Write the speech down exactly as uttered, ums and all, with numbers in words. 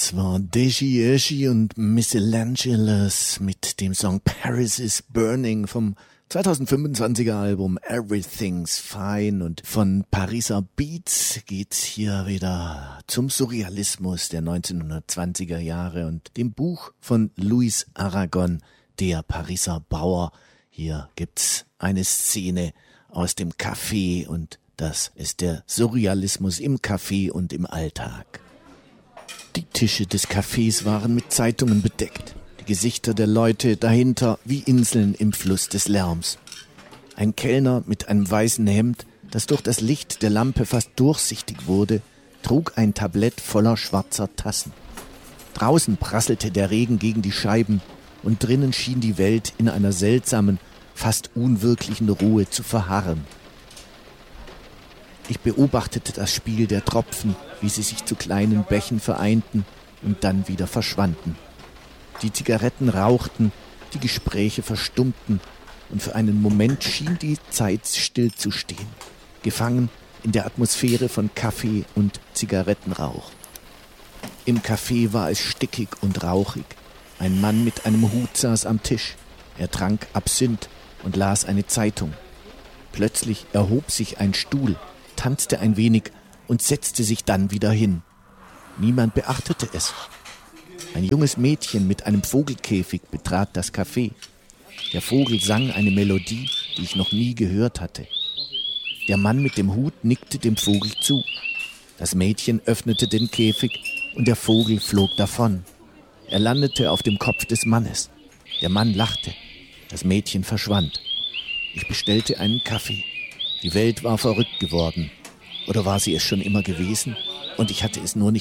Das war Deji Eji und Michelangelos mit dem Song Paris is Burning vom zweitausendfünfundzwanziger Album Everything's Fine. Und von Pariser Beats geht's hier wieder zum Surrealismus der neunzehnhundertzwanziger Jahre und dem Buch von Louis Aragon, Der Pariser Bauer. Hier gibt's eine Szene aus dem Café und das ist der Surrealismus im Café und im Alltag. Die Tische des Cafés waren mit Zeitungen bedeckt, die Gesichter der Leute dahinter wie Inseln im Fluss des Lärms. Ein Kellner mit einem weißen Hemd, das durch das Licht der Lampe fast durchsichtig wurde, trug ein Tablett voller schwarzer Tassen. Draußen prasselte der Regen gegen die Scheiben und drinnen schien die Welt in einer seltsamen, fast unwirklichen Ruhe zu verharren. Ich beobachtete das Spiel der Tropfen, wie sie sich zu kleinen Bächen vereinten und dann wieder verschwanden. Die Zigaretten rauchten, die Gespräche verstummten und für einen Moment schien die Zeit stillzustehen, gefangen in der Atmosphäre von Kaffee und Zigarettenrauch. Im Café war es stickig und rauchig. Ein Mann mit einem Hut saß am Tisch. Er trank Absinth und las eine Zeitung. Plötzlich erhob sich ein Stuhl, tanzte ein wenig und setzte sich dann wieder hin. Niemand beachtete es. Ein junges Mädchen mit einem Vogelkäfig betrat das Café. Der Vogel sang eine Melodie, die ich noch nie gehört hatte. Der Mann mit dem Hut nickte dem Vogel zu. Das Mädchen öffnete den Käfig und der Vogel flog davon. Er landete auf dem Kopf des Mannes. Der Mann lachte. Das Mädchen verschwand. Ich bestellte einen Kaffee. Die Welt war verrückt geworden. Oder war sie es schon immer gewesen? Und ich hatte es nur nicht